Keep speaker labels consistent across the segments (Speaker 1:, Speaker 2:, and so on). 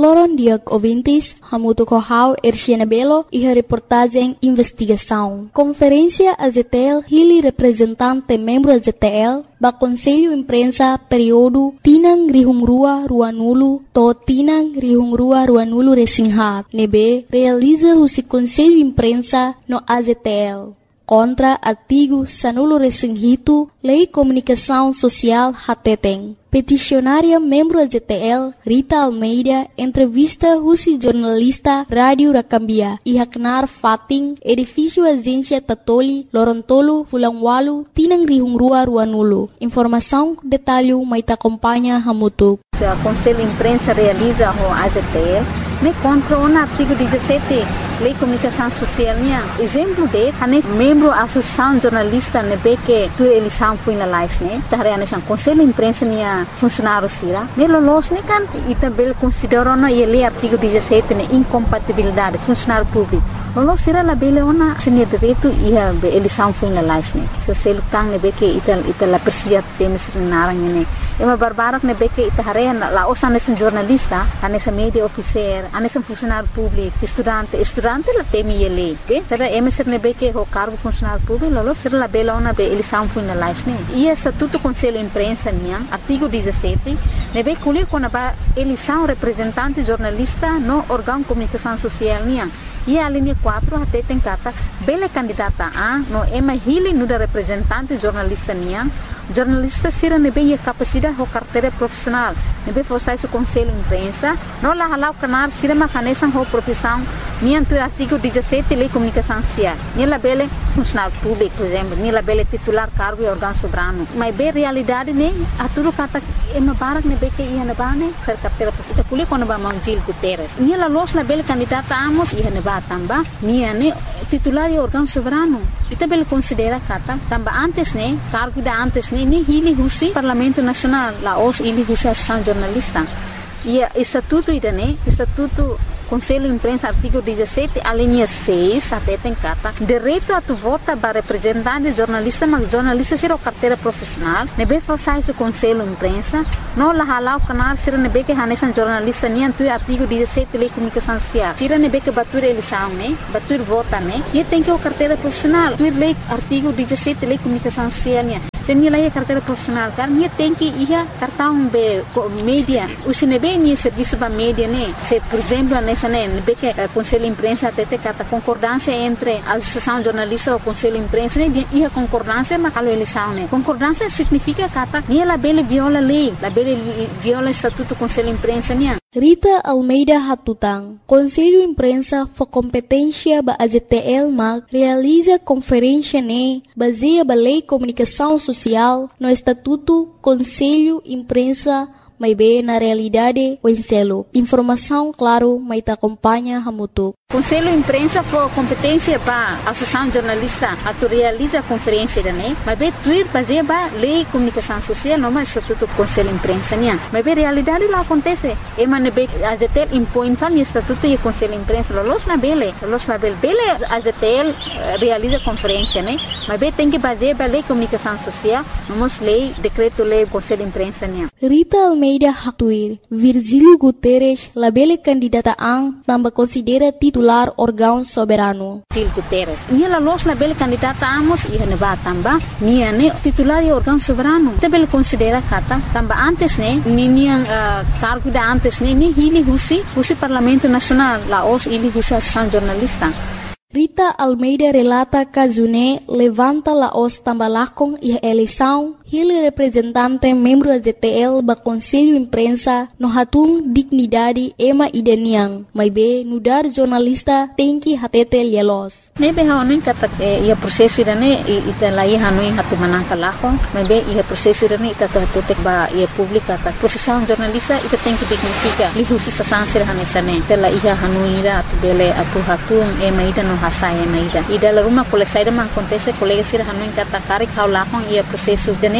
Speaker 1: Loron Diag Ouvintes, Hamuto Kohau, Erciana Belo e a reportagem Investigação. Conferência AZTL, Hili representante membro AZTL, ba Conselho Imprensa período Tinang Rihungrua Ruanulu, to Tinang Rihungrua Ruanulu Resinghab, nebe realiza o Conselho Imprensa no AZTL. Contra artigo Sanulo Resinghito, Lei Comunicação Social Hateteng. Peticionária membro AZTL, Rita Almeida, entrevista Rusi jornalista Rádio Rakambia e Haknar Fating, edifício Agência Tatoli, Lorontolo, Fulangwalu, Tinang Rihungrua Ruanulu. Informação, detalhe, mas acompanha Hamutu.
Speaker 2: O Conselho Imprensa realiza o AZTL, me contra o artigo 17, Lei Comunicação Social. Exemplo de, membro da Associação Jornalista, que a eleição foi na live, o Conselho Imprensa funcionário sira. Nelos kan e também consideram o artigo 17 incompatibilidade funcionário público. Lolo sira la bele ona senia direito e a eleição foi na live. Se você lutar que ita la persia temes narang ne. Ema barbarak que ita hare la osa nesse jornalista, nessa media officer, nesse funcionário público, estudante la temi ele, que será emeser que o cargo funcionário público, lolo sira la bele ona be eleição foi na live. E estatuto Conselho Imprensa artigo 17, nebe kulir kona ba eleição representante jornalista no órgão comunicação social e a linha 4 até tem cata bela candidata a no ema hili no da representante jornalista jornalista sira nebe capacidade ou carteira profissional nebe forçar o Conselho Imprensa no la halau canar sira macanesan ho profissão tu artigo 17 Lei Comunicação Social nela bela funcionário público por exemplo nela bela titular cargo e órgão soberano mas bem realidade a tudo cata ema barak nebe que ia na bane ser carteira profissional kulir quando ba Gil Guterres nela los na bela candidata amos ia na tamba titular e órgão soberano e também considera kata tamba antes cargo da antes ni hili husi Parlamento Nacional la os hili husi Associação Jornalista e estatuto estatuto Conselho Imprensa artigo 17 a linha 6 até tem cata direito a tu vota para representante jornalista mas jornalista ser carteira profissional nebe façar o Conselho Imprensa no la halau canal ser nebe que hanesan jornalista tu artigo 17 Lei Comunicação Social ser nebe que batur eleição batur vota e tem que o carteira profissional tu lei artigo 17 Lei Comunicação Social Senia lá carteira profissional, cara, tem que ir cartão be mídia, o cinebe ni serviço ba mídia se por exemplo nessa be que Conselho Imprensa até cata concordância entre a Associação Jornalista e o Conselho Imprensa e a concordância mas a eleição concordância significa cata ni ela bele viola lei, la bele viola estatuto Conselho Imprensa
Speaker 1: Rita Almeida Hatutang, Conselho Imprensa for competência ba AZTL realiza conferência baseia ba Lei Comunicação Social no Estatuto Conselho Imprensa mas bem na realidade o enselo. Informação, claro, mas acompanha Hamutu.
Speaker 2: Conselho Imprensa for competência para a Associação Jornalista a realiza a conferência mas bem tuir baseia ba Lei Comunicação Social não mais Estatuto Conselho Imprensa mas bem realidade lá acontece ema nebe AZTL impõe fal Estatuto e Conselho Imprensa los na bele AZTL realiza conferência mas bem tem que baseia ba Lei Comunicação Social vamos lei decreto lei Conselho Imprensa
Speaker 1: Rita Almeida Hatuir, Virgílio Guterres, labele candidata também considera titular órgão soberano.
Speaker 2: Gil Guterres, ela los labele candidata amos e neba tamba, titular e órgão soberano. Também considera kata tamba antes cargo da antes ni hili husi Parlamento Nacional, la os hili husi Associação Jornalista.
Speaker 1: Rita Almeida relata Kazune levanta la os tambalakong e eleição Hili representante membro AZTL ba Conselho Imprensa no hatung dignidade ema idaniang mas be nudar jornalista tem que hatete lielos
Speaker 2: nebe haonin kata ia prosesso irane ita lai hanoi hatu manangka lakong mas be ia prosesso irane ita hatete ba ia publika ta profissão jornalista ita tem que dignifica li husi sasansir hanesane tela ia hanoi ira bele atu hatung ema ida no hasai ema ida la ruma kole saida man acontece colega sir hanoi kata kari kau lakong ia prosesso dane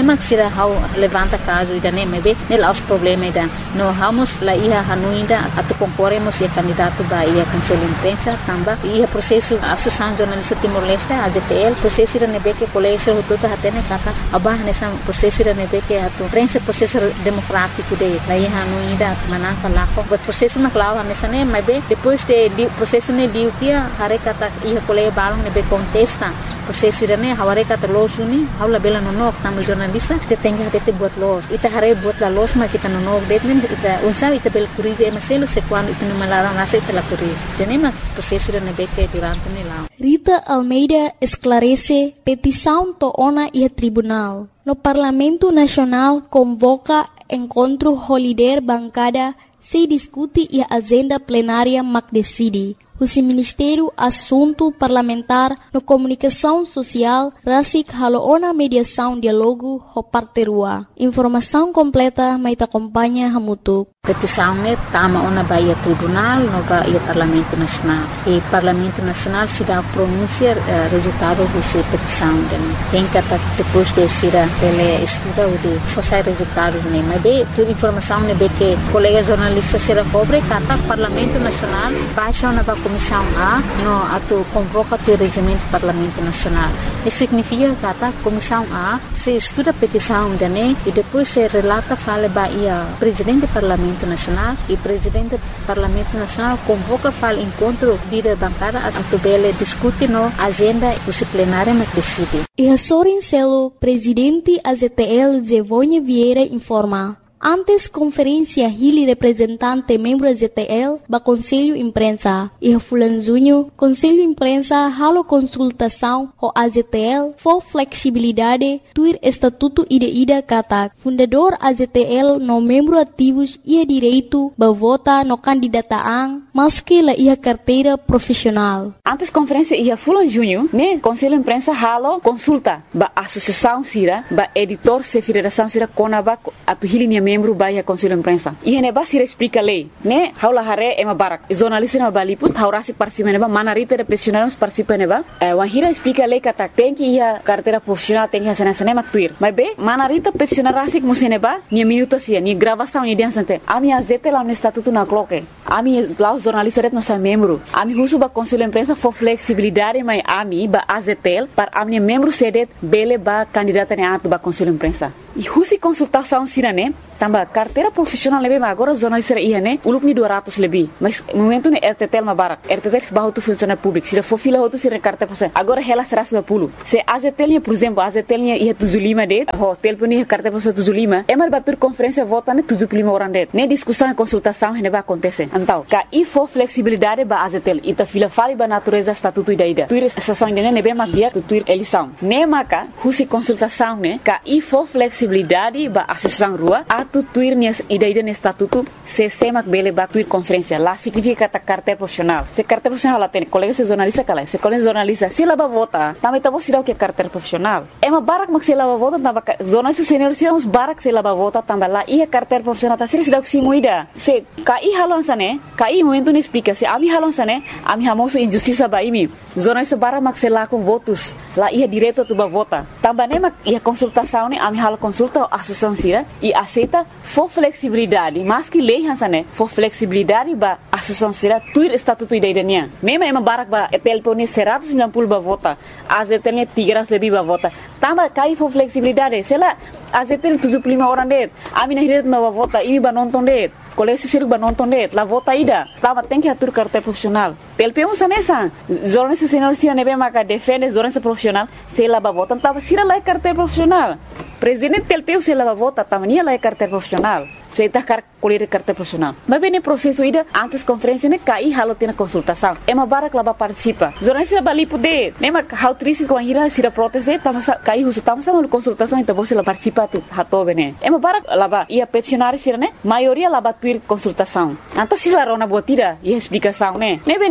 Speaker 2: nema sira hau levanta caso ida nem be nela os problema ida no vamos lá ia hanuinda atu concorremos e candidato ba ia conselho imprensa tamba ia processo associação jornalista Timor-Leste AZTL processo ida nebe que colégio hututa hatene kata abah nessa processo ida nebe que atu prensa processo democrático de lá ia hanuinda manaka lá com processo na clava nessa nem be depois de processo ne diutia hare kata ia colégio balong nebe contesta processo ida ne haware kata los uni haula bela nonok tamu jornalista te tenga te buat los ita hare buat la los ma kita nonok detmen ita unsa ita bel curize emaselo se quando ita numalara nasa ita la curize tenema processo ida nebe que durante ne lá
Speaker 1: Rita Almeida esclarece petição toona e tribunal. No Parlamento Nacional convoca encontro holiday bancada se discute e a agenda plenária mac decide. O Ministério Assunto Parlamentar no Comunicação Social rasik haloona mediação diálogo ho parterua. Informação completa mai te acompanha hamutuk.
Speaker 2: Petição ne tama ona baia tribunal no baia Parlamento Nacional. E Parlamento Nacional se dá pronunciar resultado dessa petição. Tem que depois de ser ele estuda o de fazer resultado ne. Mas bem, toda informação ne be que colega jornalista será cobre kata Parlamento Nacional baixa ona ba Comissão A no atu convoca o regimento Parlamento Nacional. Isso significa kata Comissão A se estuda a petição dane e depois se relata fala baia presidente do Parlamento Nacional e presidente do Parlamento Nacional convoca fala encontro líder bancada atu bele discute no agenda do plenário mas decide.
Speaker 1: E a Sorin Celo, presidente AZTL Zevonha Vieira informa. Antes conferência Hili representante membro AZTL ba Conselho Imprensa e Fulan Junho Conselho Imprensa halo consultação ho AZTL for flexibilidade tuir estatuto ida kata fundador AZTL no membro ativos ia direito ba vota no candidataan maski la ia carteira profissional.
Speaker 3: Antes conferência ia Fulan Junho ne Conselho Imprensa halo consulta ba associação sira ba editor se federação sira konaba atu Hili membro baia Conselho Imprensa. E hene ba sira explica lei, né? Haula hare ema barak. Jornalista na baliput, haurasi participa neba, manarita de profissionais participa neba. Wahira explica lei kata tem que ia carteira profissional tem que hacer cinema tuir. Mas be, manarita profissional rasik museneba, ni minuto sia, ni gravação ni dia sante. Ami azete lá no estatuto na cloque. Ami lá os jornalistas ret masa membro. Ami husu ba Conselho Imprensa for flexibilidade mai ami ba azetel par ami membro sedet bele ba candidata ne atu ba Conselho Imprensa. E husi consultação sirane tamba carteira profissional lebe agora jornalista ia ne uluk ni 200 lebih mas momento ne RTTL mabarak RTTL bahu tu funcionário público se for fila outro sira carteira profissional agora ela será 10 se AZTL por exemplo AZTL ia 75 de ho telefone carteira profissional 75 é mal batur conferência vota ne 75 orang de ne discussão e consultação ne ba acontecer então ka e for flexibilidade ba AZTL ita fila fali ba natureza estatuto ida tuir sessão ne be magia tu tuir eleição ne maka husi consultação ne ka e for flexibilidade ba associação rua atu tuir nias ida ne estatuto se semak bele ba tuir conferência lá significa ta carteira profissional se carteira profissional lá tem colega se jornalista kala se colega jornalista se lá ba vota também tá bom se dá o que é carteira profissional é uma barak mak se lá ba vota tamba jornalista senior se uns barak se lá ba vota tamba lá e a carteira profissional tá se dá o que moida se kai halon sane kai momento ne explica se ami halon sane ami hamoso injustiça ba imi jornalista barak mak se lá com votos lá ia direto tu ba vota tamba ne mak ia consultação ne ami halo consulta a associação sira e aceita for flexibilidade mas que lei hansane for flexibilidade ba associação sira tuir estatuto idaiania nema ema barak ba telpone 190 ba vota azetene 300 lebih ba vota tamba kai for flexibilidade sela azetene 75 orang det ami na hiret ba vota imi ba nonton det colégio siruk ba nonton det la vota ida tamba tem que atur carteira profissional telpemo sanesa jornalista senior sira nebe maka defende jornalista profissional sela ba vota tamba sira la carteira profissional presidente telpeu se la vota tamania la carteira profissional se tá colher carteira profissional mas bem no processo ida antes conferência ne kai halo tem consultação é uma barak lá participa jornalista bali poder nema how triste com a ira sira proteste tama kai usu tama sama consultação então você lá participa tu hato bene é uma barak lá ia peticionar sira ne maioria lá tuir consultação então se la rona botira e explicação ne bem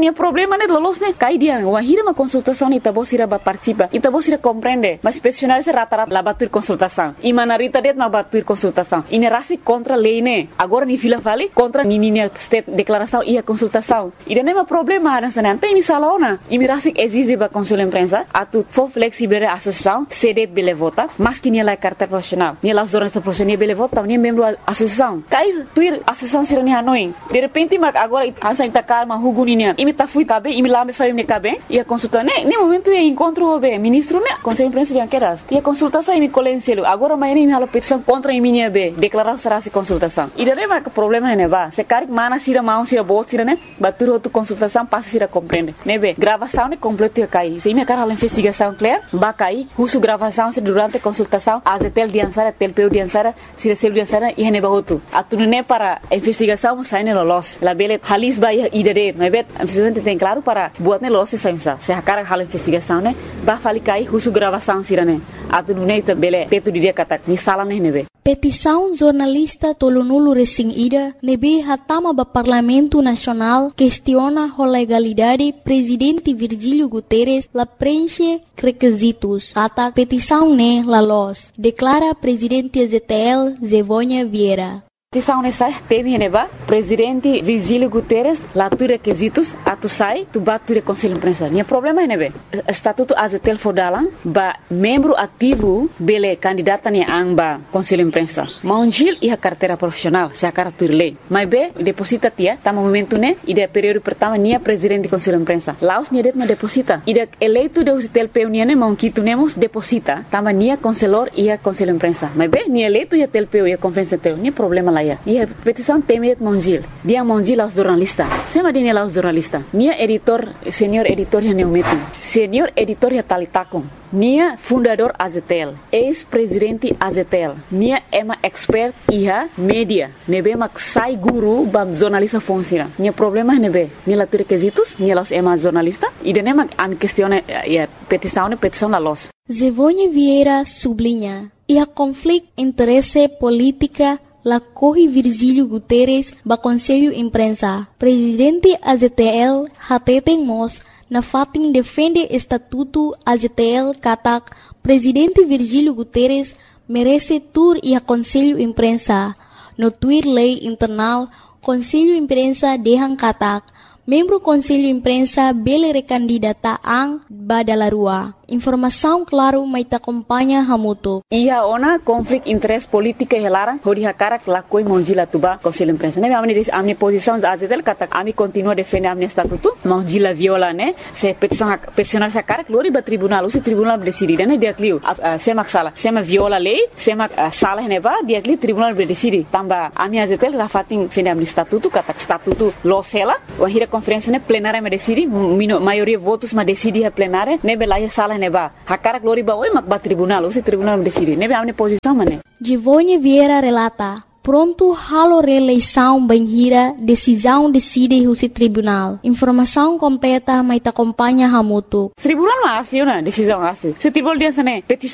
Speaker 3: Nia problema né lolos né cai dia wahira uma consultação ni tabosira ba participa e tabosira compreende mas peticionário se rata-rata lá batur consultação e manarita det ma batur consultação e nerasi contra lei né agora ni fila vale contra ni state declaração e a consultação e não é problema nessa né tem misalona e mirasi exige ba consul imprensa atu for flexible associação cede bele vota mas que nia la carta profissional nia la jornalista profissional bele vota nia membro associação cai tuir associação sirani hanoi de repente mag agora ansa intakar ma huguninia e me tá fui cabe e me lá me faria me cabe e a consulta né nem momento é encontro o ministro né conselho imprensa de anqueras e a consultação e me colencielo agora mais nem me hala petição contra em minha be declarar será se consultação e daí vai que problema né ba se cari mana sira mão sira bot sira né batur outro consultação passa sira compreende né be gravação né completo cai se me cara a investigação clear ba cai uso gravação se durante a consultação a zetel de ansara telpeu de ansara sira sel de ansara e ne ba outro atu né para investigação sai ne lolos la bele halis ba e daí mas bet a investigação tem claro para buat ne lolos se a cara hala investigação né ba fali cai uso gravação sira né atu né bele teto dia kata ni sala né nebe
Speaker 1: petição jornalista tolonulu recém ida nebe hatama ba Parlamento Nacional questiona a legalidade presidente Virgílio Guterres la preenche requisitos kata petição né la los declara presidente ZTL Zevônia Vieira.
Speaker 3: Petição nessa teve neba presidente Virgílio Guterres lá tu requisitos atu sai tu bature conselho imprensa nia problema nebe estatuto azetel fodalan ba membro ativo bele candidata ni amba conselho imprensa maunjil e a carteira profissional se a carteira lei mas be deposita tia tá momento né e de período pertama nia presidente conselho imprensa laos nia det ma deposita e de eleito de azetel peunia né maunquito nemos deposita tama nia conselor e a conselho imprensa mas be nia eleito e a telpeu e a conferência tel nia problema lá e a petição tem Mongil. Dia Mongil aos jornalistas. Sema dine aos jornalistas. Nia editor, senior editor ya neumetin. Senior editor ya talitakon. Nia fundador AZTL. Ex-presidente AZTL. Nia ema expert iha media. Nebe mak sai guru bam jornalista funciona. Nia problema nebe. Nia la requisitos. Nia los ema jornalista. E de nema am questione petição la los.
Speaker 1: Zevônia Vieira sublinha. E a conflito interesse política la corre Virgílio Guterres ba Conselho Imprensa. Presidente AZTL hateten mos na fatin defende estatuto AZTL katak Presidente Virgílio Guterres merece tur e a Conselho Imprensa. No tuir lei internal Conselho Imprensa dehan katak membro Conselho Imprensa bele recandidata ang badalarua. Informação claro mai ta acompanha hamuto.
Speaker 3: Ia ona conflict interest politika helara hodi hakara lakoi monjila tuba Conselho Imprensa. Ne amni posição azetel kata ami continua defende amni estatuto monjila viola né se peticionar sa cara glori ba tribunal o tribunal decide né dia clio semak sala sema viola lei semak sala ne ba dia clio tribunal decide tamba ami azetel rafatin defende amni estatuto kata estatuto losela o hira conferência né plenária me decide maioria votos ma decide a plenária ne bela sala neba hakara glori ba oi mak ba tribunal o tribunal decide nebe amne posição mané
Speaker 1: Zevônia Vieira relata pronto halo reeleição banhira decisão decide o tribunal informação completa mai ta acompanha hamuto
Speaker 3: tribunal ma asli na decisão asli se tribunal dia sane petição